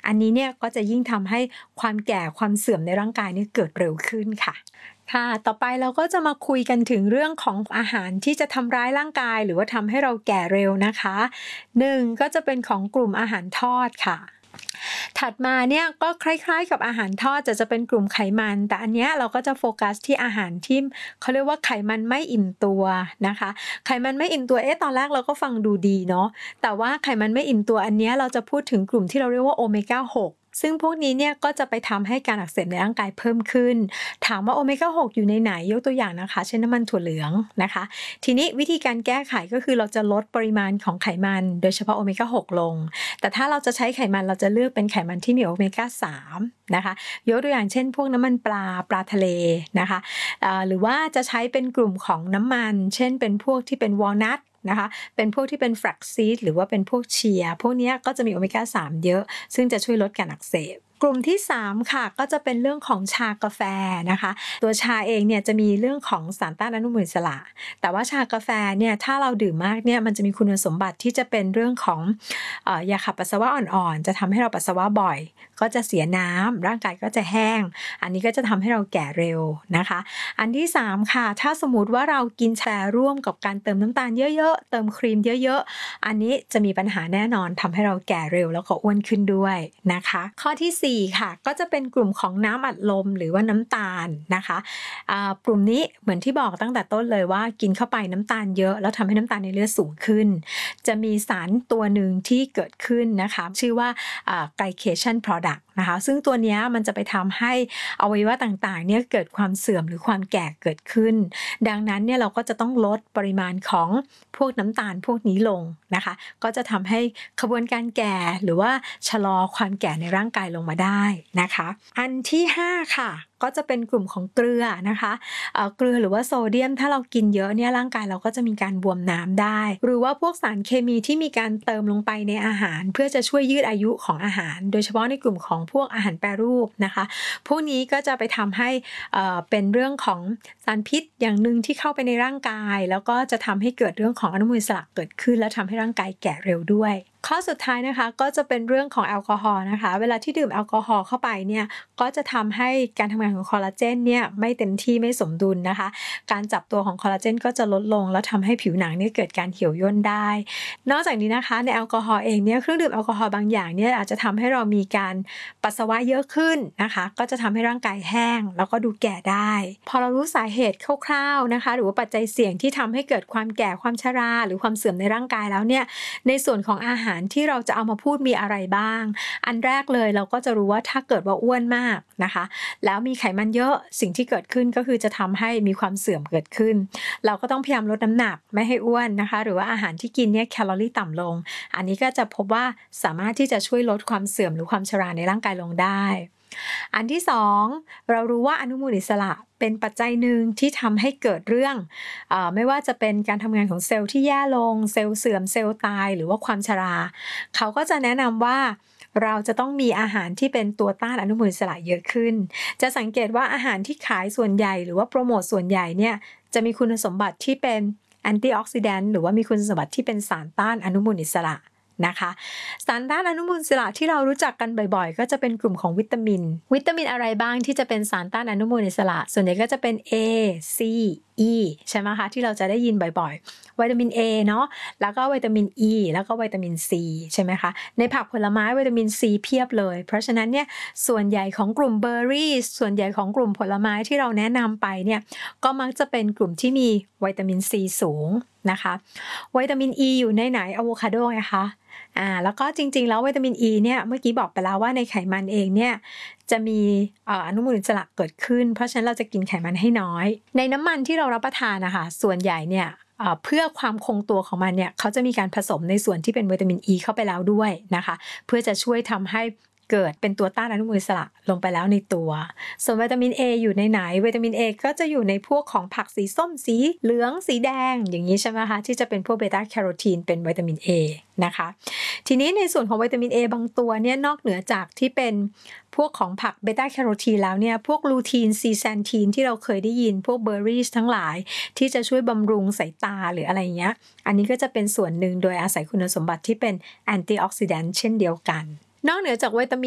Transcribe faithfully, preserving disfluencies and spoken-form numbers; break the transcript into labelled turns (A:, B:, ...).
A: อันนี้เนี่ยก็จะยิ่งทำให้ความแก่ความเสื่อมในร่างกายเนี่ยเกิดเร็วขึ้นค่ะค่ะต่อไปเราก็จะมาคุยกันถึงเรื่องของอาหารที่จะทำร้ายร่างกายหรือว่าทำให้เราแก่เร็วนะคะหนึ่งก็จะเป็นของกลุ่มอาหารทอดค่ะถัดมาเนี่ยก็คล้ายๆกับอาหารทอดจะจะเป็นกลุ่มไขมันแต่อันเนี้ยเราก็จะโฟกัสที่อาหารที่เขาเรียกว่าไขมันไม่อิ่มตัวนะคะไขมันไม่อิ่มตัวเอ๊ะตอนแรกเราก็ฟังดูดีเนาะแต่ว่าไขมันไม่อิ่มตัวอันเนี้ยเราจะพูดถึงกลุ่มที่เราเรียกว่าโอเมก้าหกซึ่งพวกนี้เนี่ยก็จะไปทำให้การอักเสบในร่างกายเพิ่มขึ้นถามว่าโอเมก้าหกอยู่ในไหนยกตัวอย่างนะคะเช่นน้ำมันถั่วเหลืองนะคะทีนี้วิธีการแก้ไขก็คือเราจะลดปริมาณของไขมันโดยเฉพาะโอเมก้าหกลงแต่ถ้าเราจะใช้ไขมันเราจะเลือกเป็นไขมันที่มีโอเมก้าสามนะคะยกตัวอย่างเช่นพวกน้ำมันปลาปลาทะเลนะคะหรือว่าจะใช้เป็นกลุ่มของน้ำมันเช่นเป็นพวกที่เป็นวอลนัทนะคะเป็นพวกที่เป็นแฟลกซีดหรือว่าเป็นพวกเชียร์พวกนี้ก็จะมีโอเมก้าสามเยอะซึ่งจะช่วยลดการอักเสบกลุ่มที่สามค่ะก็จะเป็นเรื่องของชากาแฟนะคะตัวชาเองเนี่ยจะมีเรื่องของสารต้านอนุมูลอิสระแต่ว่าชากาแฟเนี่ยถ้าเราดื่มมากเนี่ยมันจะมีคุณสมบัติที่จะเป็นเรื่องของเอ่อยาขับปัสสาวะอ่อนๆจะทำให้เราปัสสาวะบ่อยก็จะเสียน้ำร่างกายก็จะแห้งอันนี้ก็จะทำให้เราแก่เร็วนะคะอันที่สามค่ะถ้าสมมุติว่าเรากินชาร่วมกับการเติมน้ำตาลเยอะๆเติมครีมเยอะๆอันนี้จะมีปัญหาแน่นอนทำให้เราแก่เร็วแล้วก็อ้วนขึ้นด้วยนะคะข้อที่สี่ค่ะก็จะเป็นกลุ่มของน้ำอัดลมหรือว่าน้ำตาลนะคะกลุ่มนี้เหมือนที่บอกตั้งแต่ต้นเลยว่ากินเข้าไปน้ำตาลเยอะแล้วทำให้น้ำตาลในเลือดสูงขึ้นจะมีสารตัวหนึ่งที่เกิดขึ้นนะคะชื่อว่า glycation product นะคะซึ่งตัวนี้มันจะไปทำให้อวัยวะต่างๆเนี่ยเกิดความเสื่อมหรือความแก่เกิดขึ้นดังนั้นเนี่ยเราก็จะต้องลดปริมาณของพวกน้ำตาลพวกนี้ลงนะคะก็จะทำให้กระบวนการแก่หรือว่าชะลอความแก่ในร่างกายลงมาได้นะคะอันที่ห้าค่ะก็จะเป็นกลุ่มของเกลือนะคะเอ่อเกลือหรือว่าโซเดียมถ้าเรากินเยอะเนี่ยร่างกายเราก็จะมีการบวมน้ำได้หรือว่าพวกสารเคมีที่มีการเติมลงไปในอาหารเพื่อจะช่วยยืดอายุของอาหารโดยเฉพาะในกลุ่มของพวกอาหารแปรรูปนะคะพวกนี้ก็จะไปทำให้เอ่อเป็นเรื่องของสารพิษอย่างนึงที่เข้าไปในร่างกายแล้วก็จะทำให้เกิดเรื่องของอนุมูลอิสระเกิดขึ้นและทำให้ร่างกายแก่เร็วด้วยข้อสุดท้ายนะคะก็จะเป็นเรื่องของแอลกอฮอล์นะคะเวลาที่ดื่มแอลกอฮอล์เข้าไปเนี่ยก็จะทำให้การทำงานของคอลลาเจนเนี่ยไม่เต็มที่ไม่สมดุลนะคะการจับตัวของคอลลาเจนก็จะลดลงแล้วทำให้ผิวหนังเนี่ยเกิดการเหี่ยวย่นได้นอกจากนี้นะคะในแอลกอฮอล์เองเนี่ยเครื่องดื่มแอลกอฮอล์บางอย่างเนี่ยอาจจะทำให้เรามีการปัสสาวะเยอะขึ้นนะคะก็จะทำให้ร่างกายแห้งแล้วก็ดูแก่ได้พอเรารู้สาเหตุคร่าวๆนะคะหรือว่าปัจจัยเสี่ยงที่ทำให้เกิดความแก่ความชราหรือความเสื่อมในร่างกายแล้วเนี่ยในส่วนของอาหารที่เราจะเอามาพูดมีอะไรบ้างอันแรกเลยเราก็จะรู้ว่าถ้าเกิดว่าอ้วนมากนะคะแล้วมีไขมันเยอะสิ่งที่เกิดขึ้นก็คือจะทำให้มีความเสื่อมเกิดขึ้นเราก็ต้องพยายามลดน้ำหนักไม่ให้อ้วนนะคะหรือว่าอาหารที่กินเนี่ยแคลอรี่ต่ำลงอันนี้ก็จะพบว่าสามารถที่จะช่วยลดความเสื่อมหรือความชราในร่างกายลงได้อันที่สองเรารู้ว่าอนุมูลอิสระเป็นปัจจัยหนึ่งที่ทำให้เกิดเรื่องเอ่อไม่ว่าจะเป็นการทำงานของเซลล์ที่แย่ลงเซลล์เสื่อมเซลล์ตายหรือว่าความชราเขาก็จะแนะนำว่าเราจะต้องมีอาหารที่เป็นตัวต้านอนุมูลอิสระเยอะขึ้นจะสังเกตว่าอาหารที่ขายส่วนใหญ่หรือว่าโปรโมทส่วนใหญ่เนี่ยจะมีคุณสมบัติที่เป็นแอนตี้ออกซิแดนต์หรือว่ามีคุณสมบัติที่เป็นสารต้านอนุมูลอิสระนะคะสารต้านอนุมูลอิสระที่เรารู้จักกันบ่อยๆก็จะเป็นกลุ่มของวิตามินวิตามินอะไรบ้างที่จะเป็นสารต้านอนุมูลอิสระส่วนใหญ่ก็จะเป็น A C E ใช่ไหมคะที่เราจะได้ยินบ่อยๆวิตามิน A เนาะแล้วก็วิตามิน E แล้วก็วิตามิน C ใช่ไหมคะในผักผลไม้วิตามิน C เพียบเลยเพราะฉะนั้นเนี่ยส่วนใหญ่ของกลุ่มเบอร์รี่ส่วนใหญ่ของกลุ่มผลไม้ที่เราแนะนำไปเนี่ยก็มักจะเป็นกลุ่มที่มีวิตามิน C สูงนะคะวิตามิน E อยู่ในไหนอะโวคาโดไงคะอ่าแล้วก็จริงๆแล้ววิตามิน E เนี่ยเมื่อกี้บอกไปแล้วว่าในไขมันเองเนี่ยจะมีอนุมูลอิสระเกิดขึ้นเพราะฉะนั้นเราจะกินไขมันให้น้อยในน้ำมันที่เรารับประทานนะคะส่วนใหญ่เนี่ยเพื่อความคงตัวของมันเนี่ยเขาจะมีการผสมในส่วนที่เป็นวิตามิน E เข้าไปแล้วด้วยนะคะเพื่อจะช่วยทำให้เกิดเป็นตัวต้านอนุมูลอิสระลงไปแล้วในตัวส่วนวิตามิน A อยู่ในไหนวิตามิน A ก็จะอยู่ในพวกของผักสีส้มสีเหลืองสีแดงอย่างนี้ใช่ไหมคะที่จะเป็นพวกเบต้าแคโรทีนเป็นวิตามิน A นะคะทีนี้ในส่วนของวิตามิน A บางตัวเนี่ยนอกเหนือจากที่เป็นพวกของผักเบต้าแคโรทีนแล้วเนี่ยพวกลูทีนซีแซนทีนที่เราเคยได้ยินพวกเบอร์รี่ทั้งหลายที่จะช่วยบำรุงสายตาหรืออะไรเงี้ยอันนี้ก็จะเป็นส่วนหนึ่งโดยอาศัยคุณสมบัติที่เป็นแอนตี้ออกซิแดนต์เช่นเดียวกันนอกเหนือจากวิตามิน